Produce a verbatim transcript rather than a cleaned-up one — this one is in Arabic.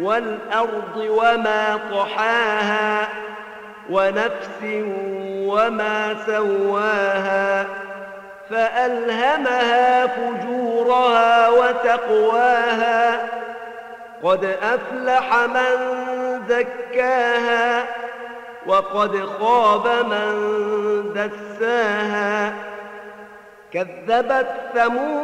والأرض وما طحاها ونفس وما سواها فألهمها فجورها وتقواها قد أفلح من زكاها وقد خاب من دساها كذبت ثمود